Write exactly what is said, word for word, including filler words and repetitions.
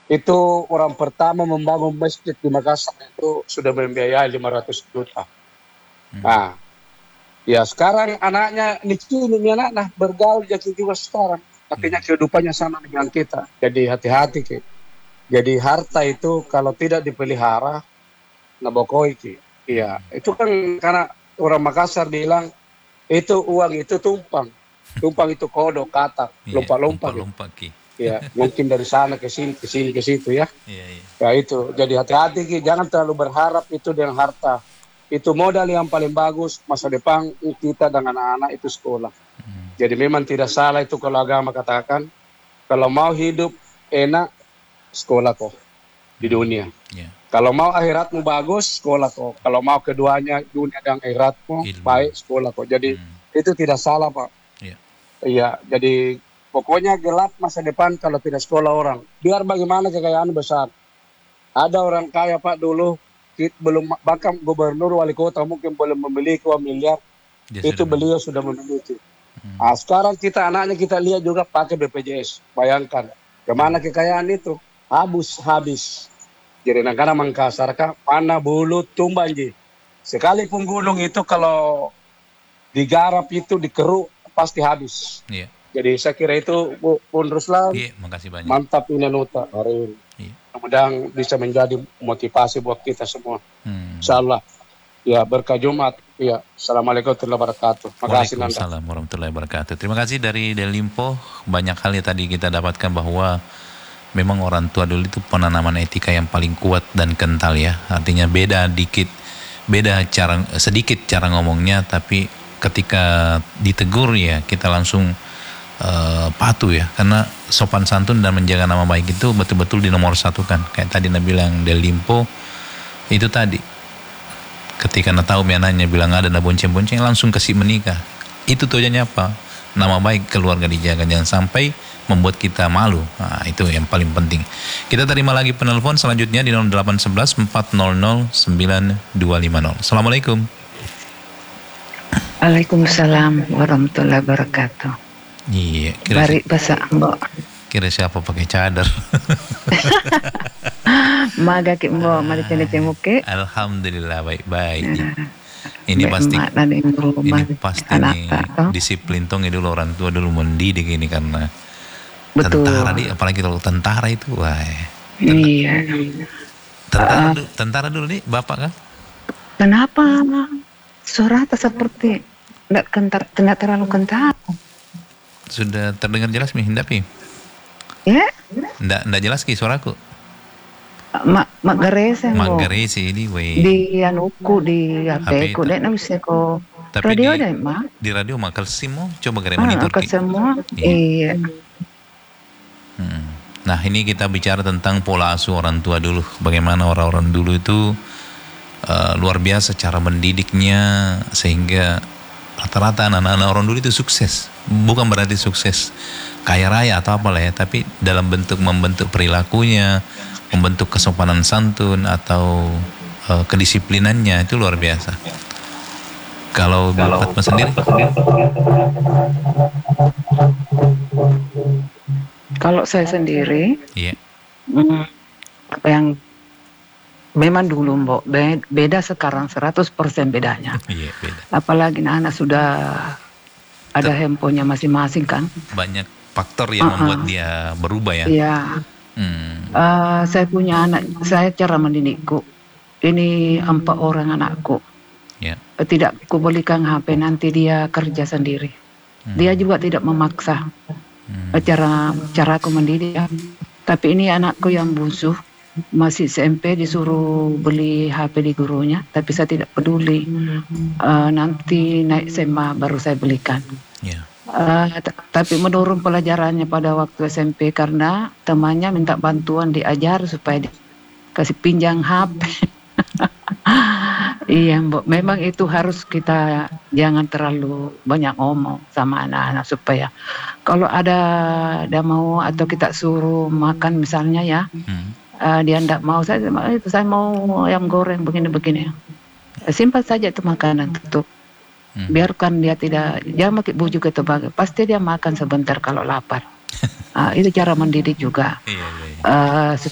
Itu orang pertama membangun masjid di Makassar itu sudah membiayai lima ratus juta. Hmm. Nah, ya sekarang anaknya Niki ini anak nah bergaul jadi juga sekarang. Artinya Hmm. kehidupannya sama dengan kita. Jadi hati-hati Ki. Jadi harta itu kalau tidak dipelihara, nabokoi Ki. Iya, Hmm. itu kan karena orang Makassar bilang itu uang itu tumpang. Tumpang itu kodok, katak, Iya, lompat-lompat gitu. lompat-lompat Ki. Ya, mungkin dari sana ke sini, ke sini, ke situ ya. Iya, iya. Ya itu, jadi hati-hati Ki, jangan terlalu berharap itu dengan harta. Itu modal yang paling bagus masa depan kita dengan anak-anak itu sekolah. Hmm. Jadi memang tidak salah itu kalau agama katakan, kalau mau hidup enak, sekolah kok di Hmm. dunia. Iya. Kalau mau akhiratmu bagus, sekolah kok. Kalau mau keduanya dunia dan akhiratmu Ilmu. baik, sekolah kok. Jadi Hmm. itu tidak salah Pak. Iya. Iya, jadi pokoknya gelap masa depan kalau tidak sekolah orang. Biar bagaimana kekayaan besar. Ada orang kaya Pak dulu, kit- belum bahkan gubernur wali kota mungkin belum memiliki uang miliar, Dia itu sudah men- beliau sudah memiliki. Hmm. Nah, sekarang kita anaknya kita lihat juga pakai B P J S. Bayangkan, kemana kekayaan itu? Habis, habis. Jadi negara Makassar kan mana bulu tumbang ji. Sekalipun gunung itu kalau digarap itu dikeruk pasti habis. Iya. Jadi saya kira itu Bu Bung Ruslan, Iya, makasih banyak. mantap ini nota hari ini. Iya. Mudah-mudahan bisa menjadi motivasi buat kita semua. Hmm. Insyaallah. Ya berkah Jumat. Ya, Assalamualaikum warahmatullahi wabarakatuh. Makasih Nanda. Waalaikumsalam warahmatullahi wabarakatuh. Terima kasih dari Delimpo. Banyak hal yang tadi kita dapatkan bahwa memang orang tua dulu itu penanaman etika yang paling kuat dan kental ya. Artinya beda dikit, beda cara sedikit cara ngomongnya, tapi ketika ditegur ya kita langsung uh, patuh ya. Karena sopan santun dan menjaga nama baik itu betul-betul di nomor satu kan. Kayak tadi Nabi bilang Delimpo itu tadi. Ketika nak tahu miananya bilang ada na bonceng-bonceng langsung kasih menikah. Itu tujuannya apa? Nama baik keluarga dijaga, jangan sampai membuat kita malu. Nah, itu yang paling penting. Kita terima lagi penelpon selanjutnya di nol delapan satu satu empat nol nol sembilan dua lima nol. Assalamualaikum. Waalaikumsalam warahmatullahi wabarakatuh. Iya, kira, Bari bahasa Mbok. kira siapa pakai cadar? Maga ki Mbok mari cene-cemuke. Alhamdulillah baik-baik. Nah, Ini baik pasti emak dan ibu rumah ini pasti anak nih toh. disiplin tong dulu orang tua dulu mendidik ini karena Betul. tentara di apalagi kalau tentara itu wah. Iya. Tentara, Uh, dulu, tentara dulu nih bapak kan? Kenapa suara seperti tidak kentar, tidak terlalu kental? Sudah terdengar jelas nih Hindapi? Ya? Ndak ndak jelas ki suaraku. Mak mak garese Mbok. Magari sih ini weh. Di anuku di H H P P ku itu. dek na bisa ko Tapi radio di, deh mak. di radio makal simo coba gare Ah, monitor ke ki. semua. Iya. Iya. Hmm. Nah ini kita bicara tentang pola asuh orang tua dulu. Bagaimana orang-orang dulu itu uh, luar biasa cara mendidiknya sehingga rata-rata anak-anak orang dulu itu sukses. Bukan berarti sukses kaya raya atau apalah ya, tapi dalam bentuk membentuk perilakunya, membentuk kesopanan santun atau uh, kedisiplinannya itu luar biasa. Kalau Bu Fatma sendiri? Kalau saya sendiri, Iya. hmm, apa yang memang dulu Mbok be- beda sekarang seratus persen bedanya. Iya beda. Apalagi anak sudah ada Ter- handphonenya masing-masing kan. Banyak faktor yang Uh-uh. membuat dia berubah ya. Iya. Hmm. Eh, saya punya anak, saya cara mendidikku. Ini empat orang anakku. Ya. Eh, Tidak kubelikan H P, nanti dia kerja sendiri. Hmm. Dia juga tidak memaksa. Hmm. Eh, Cara cara aku mendidik. Ya. Tapi ini anakku yang bungsu, masih S M P disuruh beli H P di gurunya, tapi saya tidak peduli. Eh, nanti naik S M A baru saya belikan. Ya. Uh, t- tapi menurun pelajarannya pada waktu S M P karena temannya minta bantuan diajar supaya dikasih pinjam H P. Iya, Mbok. Memang itu harus kita jangan terlalu banyak ngomong sama anak-anak supaya kalau ada ada mau atau kita suruh makan misalnya ya, Hmm. uh, dia tidak mau, saya itu saya mau ayam goreng begini-begini. Simpel saja itu makanan tutup. Hmm. Biarkan dia tidak, jangan pakai bujuk atau bagai, pasti dia makan sebentar kalau lapar. Ah, itu cara mendidik juga. Iya, iya, iya. Eh,